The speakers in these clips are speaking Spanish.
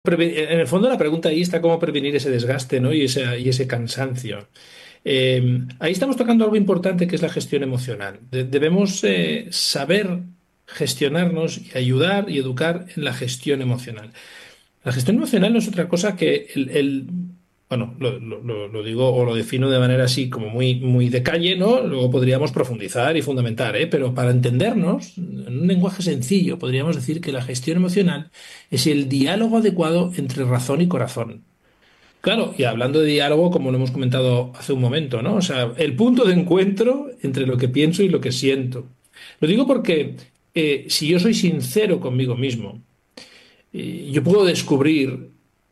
En el fondo la pregunta ahí está cómo prevenir ese desgaste, ¿no? Y ese cansancio. Ahí estamos tocando algo importante que es la gestión emocional. Debemos saber gestionarnos y ayudar y educar en la gestión emocional. La gestión emocional no es otra cosa que bueno, lo digo o lo defino de manera así como muy, muy de calle, ¿no? Luego podríamos profundizar y fundamentar, ¿eh? Pero para entendernos, en un lenguaje sencillo, podríamos decir que la gestión emocional es el diálogo adecuado entre razón y corazón. Claro, y hablando de diálogo, como lo hemos comentado hace un momento, ¿no? O sea, el punto de encuentro entre lo que pienso y lo que siento. Lo digo porque si yo soy sincero conmigo mismo, yo puedo descubrir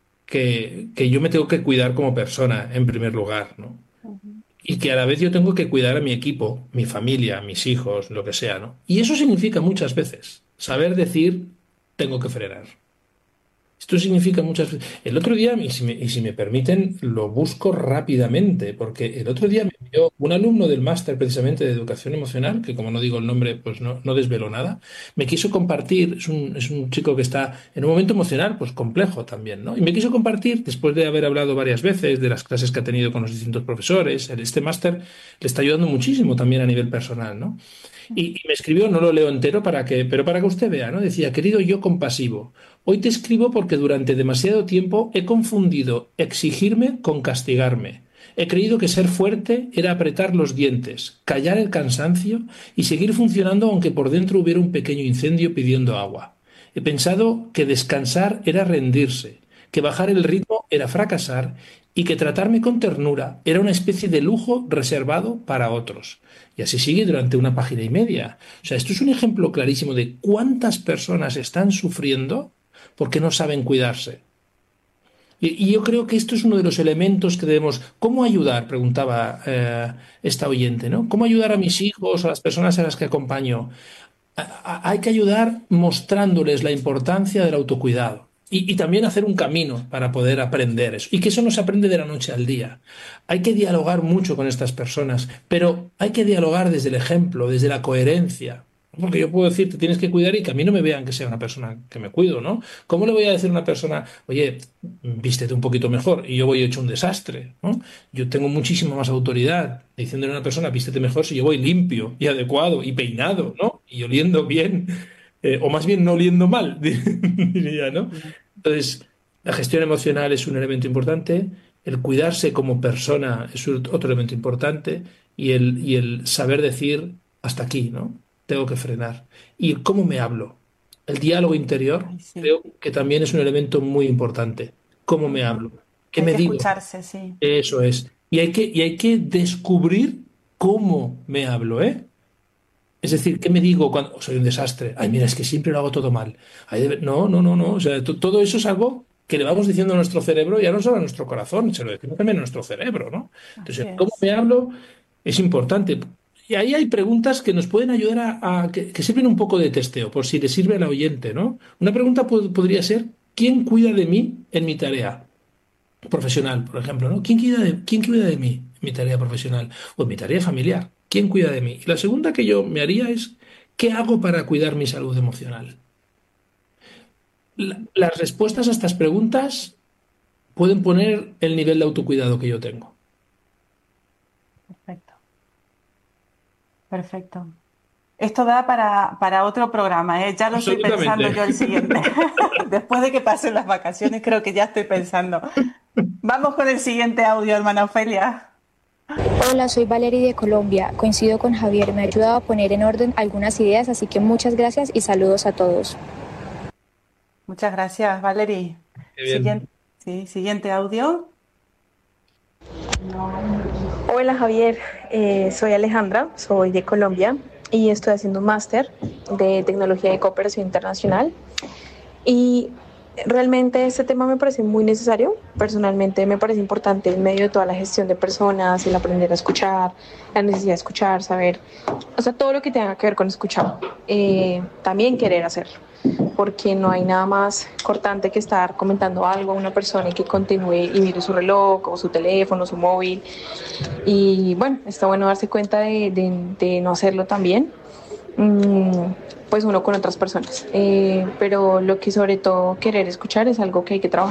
que yo me tengo que cuidar como persona en primer lugar, ¿no? Ujú. Y que a la vez yo tengo que cuidar a mi equipo, mi familia, mis hijos, lo que sea, ¿no? Y eso significa muchas veces saber decir, tengo que frenar. Esto significa muchas veces. El otro día, y si me permiten, lo busco rápidamente, porque el otro día me envió un alumno del máster precisamente de educación emocional, que como no digo el nombre, pues no desvelo nada, me quiso compartir, es un chico que está en un momento emocional, pues complejo también, ¿no? Y me quiso compartir, después de haber hablado varias veces de las clases que ha tenido con los distintos profesores, este máster le está ayudando muchísimo también a nivel personal, ¿no? Y me escribió, no lo leo entero pero para que usted vea, ¿no? Decía, querido yo compasivo, hoy te escribo porque durante demasiado tiempo he confundido exigirme con castigarme. He creído que ser fuerte era apretar los dientes, callar el cansancio y seguir funcionando aunque por dentro hubiera un pequeño incendio pidiendo agua. He pensado que descansar era rendirse, que bajar el ritmo era fracasar y que tratarme con ternura era una especie de lujo reservado para otros. Y así sigue durante una página y media. O sea, esto es un ejemplo clarísimo de cuántas personas están sufriendo porque no saben cuidarse. Y yo creo que esto es uno de los elementos que debemos. ¿Cómo ayudar? Preguntaba esta oyente, ¿no? ¿Cómo ayudar a mis hijos, a las personas a las que acompaño? Hay que ayudar mostrándoles la importancia del autocuidado y también hacer un camino para poder aprender eso. Y que eso no se aprende de la noche al día. Hay que dialogar mucho con estas personas, pero hay que dialogar desde el ejemplo, desde la coherencia. Porque yo puedo decir, te tienes que cuidar y que a mí no me vean que sea una persona que me cuido, ¿no? ¿Cómo le voy a decir a una persona, oye, vístete un poquito mejor y yo voy hecho un desastre, ¿no? Yo tengo muchísima más autoridad diciéndole a una persona, vístete mejor si yo voy limpio y adecuado y peinado, ¿no? Y oliendo bien, o más bien no oliendo mal, diría, ¿no? Entonces, la gestión emocional es un elemento importante, el cuidarse como persona es otro elemento importante y el saber decir hasta aquí, ¿no? Tengo que frenar. ¿Y cómo me hablo? El diálogo interior Ay, sí. creo que también es un elemento muy importante. ¿Cómo me Ujú. hablo? ¿Qué Hay me que digo? escucharse, sí. Eso es. Y hay que descubrir cómo me hablo, ¿eh? Es decir, ¿qué me digo cuando soy un desastre? Ay, mira, es que siempre lo hago todo mal. Ay, no, no, no, no. O sea, todo eso es algo que le vamos diciendo a nuestro cerebro, ya no solo a nuestro corazón, se lo decimos también a nuestro cerebro, ¿no? Así Entonces, ¿cómo es. me hablo? Es importante. Y ahí hay preguntas que nos pueden ayudar que sirven un poco de testeo, por si le sirve al oyente, ¿no? Una pregunta podría ser, ¿quién cuida de mí en mi tarea profesional, por ejemplo, ¿no? ¿Quién cuida de mí en mi tarea profesional o en mi tarea familiar? ¿Quién cuida de mí? Y la segunda que yo me haría es, ¿qué hago para cuidar mi salud emocional? Las respuestas a estas preguntas pueden poner el nivel de autocuidado que yo tengo. Perfecto, perfecto. Esto da para otro programa, ¿eh? Ya lo estoy pensando Absolutamente. yo el siguiente. Después de que pasen las vacaciones, creo que ya estoy pensando. Vamos con el siguiente audio, hermana Ofelia. Hola, soy Valerie de Colombia. Coincido con Javier, me ha ayudado a poner en orden algunas ideas, así que muchas gracias y saludos a todos. Muchas gracias, Valerie. Qué bien. Siguiente, sí, siguiente audio. Hola Javier, soy Alejandra, soy de Colombia y estoy haciendo un máster de tecnología y cooperación internacional y realmente este tema me parece muy necesario. Personalmente me parece importante en medio de toda la gestión de personas, el aprender a escuchar, la necesidad de escuchar, saber, o sea, todo lo que tenga que ver con escuchar, también querer hacerlo, porque no hay nada más cortante que estar comentando algo a una persona y que continúe y mire su reloj o su teléfono, su móvil. Y bueno, está bueno darse cuenta de no hacerlo también. Mm, pues uno con otras personas. Pero lo que sobre todo querer escuchar es algo que hay que trabajar.